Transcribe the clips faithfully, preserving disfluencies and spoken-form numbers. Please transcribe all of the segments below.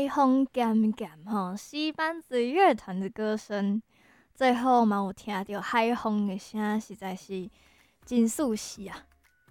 海风咸咸吼，西班子乐团的歌声，最后嘛有听到海风的声，实在是真舒适啊！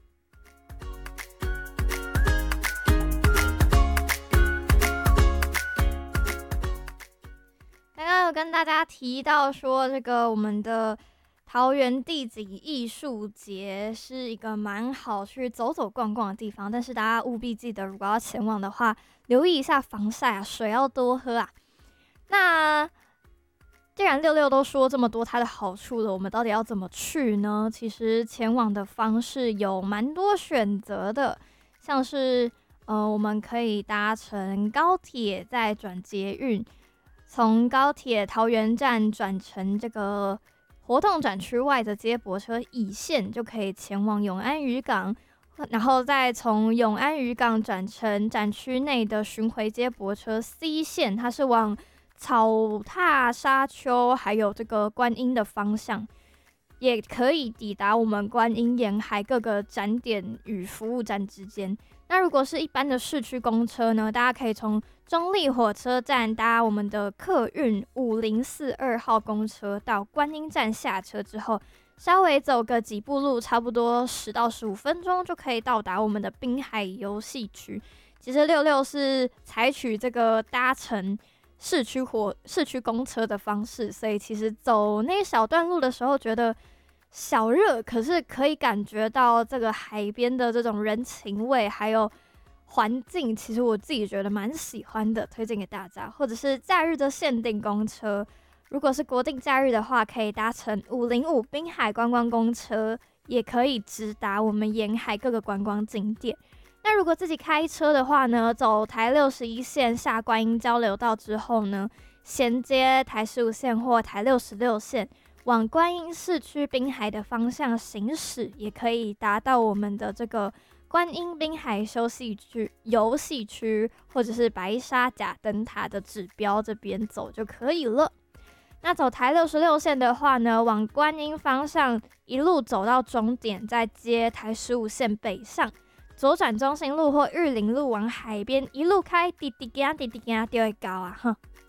刚刚有跟大家提到说，这个我们的桃园地景艺术节是一个蛮好去走走逛逛的地方，但是大家务必记得，如果要前往的话，留意一下防晒啊，水要多喝啊。那既然六六都说这么多它的好处了，我们到底要怎么去呢？其实前往的方式有蛮多选择的，像是呃，我们可以搭乘高铁，再转捷运，从高铁桃园站转乘这个活动展区外的接驳车乙线，就可以前往永安渔港，然后再从永安渔港转乘展区内的巡回接驳车 C 线，它是往草踏沙丘还有这个观音的方向，也可以抵达我们观音沿海各个展点与服务站之间。那如果是一般的市区公车呢，大家可以从中立火车站搭我们的客运五零四二号公车到观音站下车之后，稍微走个几步路，差不多十到十五分钟就可以到达我们的滨海游戏区。其实六六是采取这个搭乘市区火市区公车的方式，所以其实走那小段路的时候觉得小热，可是可以感觉到这个海边的这种人情味，还有环境，其实我自己觉得蛮喜欢的，推荐给大家。或者是假日的限定公车，如果是国定假日的话，可以搭乘五零五滨海观光公车，也可以直达我们沿海各个观光景点。那如果自己开车的话呢，走台六十一线下观音交流道之后呢，衔接台十五线或台六十六线，往观音市区滨海的方向行驶，也可以达到我们的这个观音滨海休息区、游戏区，或者是白沙甲灯塔的指标这边走就可以了。那走台六十六线的话呢，往观音方向一路走到终点，再接台十五线北上，左转中心路或玉林路往海边一路开，滴滴嘎滴滴嘎就会到啊！哼，